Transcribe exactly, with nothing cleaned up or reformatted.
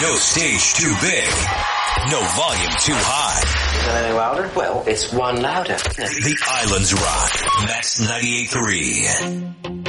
No stage too big. No volume too high. Is that any louder? Well, it's one louder. The Islands Rock. Max ninety-eight point three.